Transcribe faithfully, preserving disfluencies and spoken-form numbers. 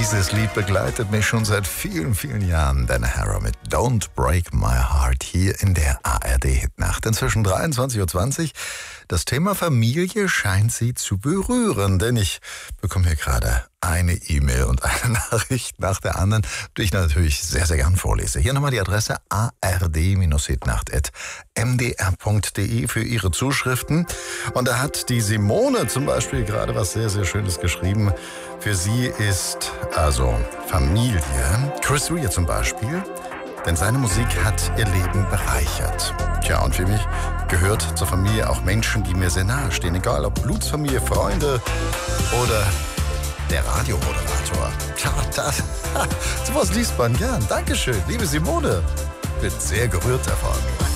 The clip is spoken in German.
Dieses Lied begleitet mich schon seit vielen, vielen Jahren. Dana Harrow mit Don't Break My Heart hier in der A R D-Hitnacht. Inzwischen dreiundzwanzig Uhr zwanzig. Das Thema Familie scheint Sie zu berühren, denn ich bekomme hier gerade eine E-Mail und eine Nachricht nach der anderen, die ich natürlich sehr, sehr gern vorlese. Hier nochmal die Adresse a r d hitnacht at m d r punkt d e für Ihre Zuschriften. Und da hat die Simone zum Beispiel gerade was sehr, sehr Schönes geschrieben. Für sie ist also Familie Chris Rea zum Beispiel, denn seine Musik hat ihr Leben bereichert. Tja, und für mich gehört zur Familie auch Menschen, die mir sehr nahe stehen, egal ob Blutsfamilie, Freunde oder der Radiomoderator. Tja, das, sowas liest man gern. Dankeschön, liebe Simone. Bin sehr gerührt davon.